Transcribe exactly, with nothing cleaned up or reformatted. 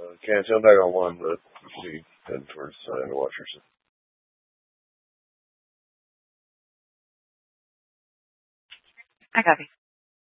Uh, can't jump back on one, but we head towards uh, Underwater Church. I copy.